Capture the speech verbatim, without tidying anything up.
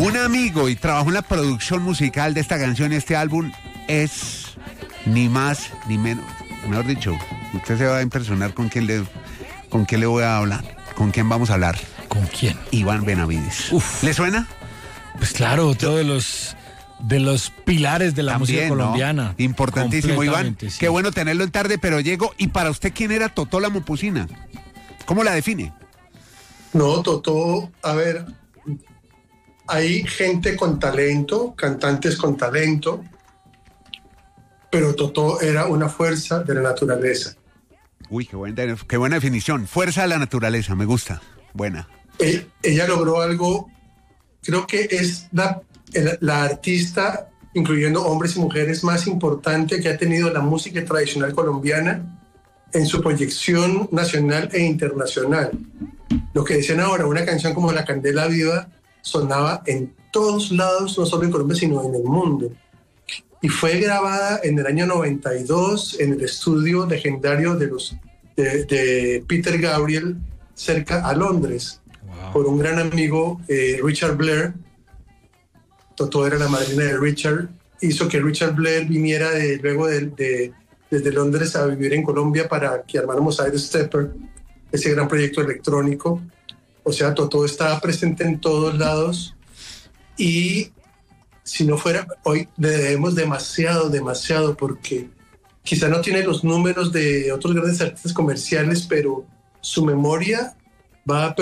Un amigo y trabajó en la producción musical de esta canción y este álbum es ni más ni menos. Mejor dicho, usted se va a impresionar con quién le, con quién le voy a hablar, con quién vamos a hablar. ¿Con quién? Iván Benavides. Uf. ¿Le suena? Pues claro, todos de los de los pilares de la También, música colombiana. ¿no? Importantísimo, Iván. Sí. Qué bueno tenerlo en Tarde, pero llego. ¿Y para usted quién era Totó la Mopusina? ¿Cómo la define? No, Totó, a ver, hay gente con talento, cantantes con talento, pero Totó era una fuerza de la naturaleza. Uy, qué buena, qué buena definición. Fuerza de la naturaleza, me gusta. Buena. Eh, ella logró algo, creo que es la, la artista, incluyendo hombres y mujeres, más importante que ha tenido la música tradicional colombiana en su proyección nacional e internacional. Lo que decían ahora, una canción como La Candela Viva sonaba en todos lados, no solo en Colombia, sino en el mundo. Y fue grabada en el año noventa y dos en el estudio legendario de, los, de, de Peter Gabriel, cerca a Londres, wow. por un gran amigo, eh, Richard Blair. Totó era la madrina de Richard. Hizo que Richard Blair viniera de, luego de, de, desde Londres a vivir en Colombia para que armáramos Air Stepper, ese gran proyecto electrónico. O sea, Totó estaba presente en todos lados y si no fuera, hoy le debemos demasiado, demasiado, porque quizá no tiene los números de otros grandes artistas comerciales, pero su memoria va a